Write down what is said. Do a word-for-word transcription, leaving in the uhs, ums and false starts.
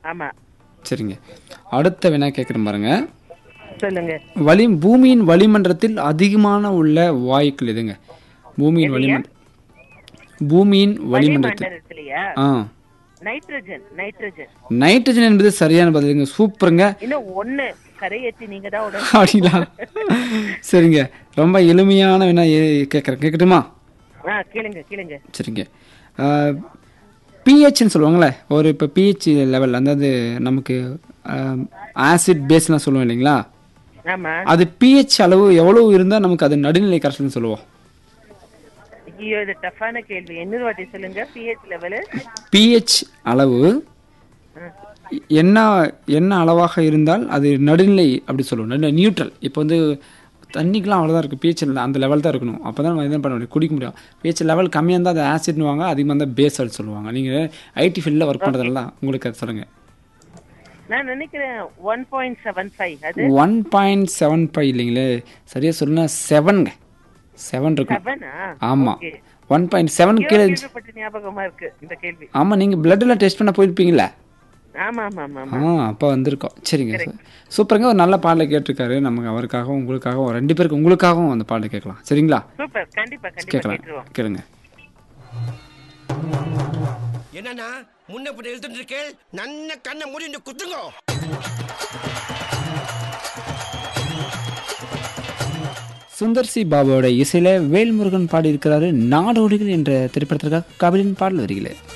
ஆமா. சரிங்க. அடுத்த வினா கேட்குறேன் பாருங்க. சொல்லுங்க. வளி பூமியின் வளிமண்டலத்தில் அதிகமான உள்ள வாயுக்கள் எதுங்க? பூமியின் எதுயா? வளிமண்டல பூமியின் வளிமண்டலத்தில் வளிமண்டலத்திலயா? ஆ நைட்ரஜன் நைட்ரஜன். நைட்ரஜன் என்பது சரியான பதிலுங்க. சூப்பருங்க. இன்னும் ஒண்ணு கரையேற்றி நீங்க தான் உடனே. அப்படிங்களா? சரிங்க. ரொம்ப எளிமையான வினா கேட்குறேன், கேட்கட்டுமா? ஆ கேளுங்க கேளுங்க. சரிங்க. பிஹெச்னு சொல்லுவாங்கள்ல, ஒரு இப்போ பிஹெச் லெவல், அதாவது நமக்கு ஆசிட் பேஸ்லாம் சொல்லுவோம் இல்லைங்களா? ஆமா. அது பிஹெச் அளவு எவ்வளவு இருந்தால் நமக்கு அது நடுநிலை கரைசல்னு சொல்லுவோம்? ஐயோ, இது டஃப்பான கேள்வி. இன்னொரு வாட்டி சொல்லுங்க. PH level. பிஹெச் அளவு என்ன என்ன அளவாக இருந்தால் அது நடுநிலை அப்படி சொல்லுவோம், நியூட்ரல். இப்போ வந்து தண்ணிக்கெலாம் அவ்வளோதான் இருக்குது, பிஹெச் அந்த லெவல் தான் இருக்கணும். அப்போ தான் நம்ம என்ன பண்ண முடியும், குடிக்க முடியும். பிஹெச் லெவல் கம்மியாக இருந்தால் அது ஆசிட்னுவாங்க, அதிகமாக இருந்தால் பேஸ் அப்படி சொல்லுவாங்க. நீங்கள் ஐடி ஃபீல்டில் ஒர்க் பண்ணுறதெல்லாம் உங்களுக்கு அது சொல்லுங்கள். நான் நினைக்கிறேன் ஒன் பாயிண்ட் செவன் ஃபைவ். அது ஒன் பாயிண்ட் செவன் ஃபைவ் இல்லைங்களே, சரியா சொல்லுன்னா செவனுங்க. செவன் இருக்கும். செவனா? ஆமாம், ஒன் பாயிண்ட் செவன் கீழே ஞாபகமா இருக்கு இந்த கேள்வி. ஆமாம், நீங்கள் பிளட்டில் டெஸ்ட் பண்ண போயிருப்பீங்களா? ஆமா ஆமா ஆமா. ஆ அப்போ வந்திருக்கோம். சரிங்க, சூப்பருங்க. ஒரு நல்ல பாடலை கேட்டிருக்காரு. நமக்கு அவருக்காகவும் உங்களுக்காகவும் ரெண்டு பேருக்கு உங்களுக்காகவும் அந்த பாடலை கேட்கலாம். சரிங்களா? சூப்பர். கண்டிப்பா கண்டிப்பா கேட்கலாம், கேளுங்க. என்னன்னா முன்ன பின்ன எழுத்துட்டு இருக்கேன், நன்ன கண்ணை மூடி குத்துங்க. சுந்தர் சி பாபுவோட இசையில வேல்முருகன் பாடி இருக்கிறாரு நாடோடிகள் என்ற திரைப்படத்திற்காக கபிலின் பாடல் வரிகளே.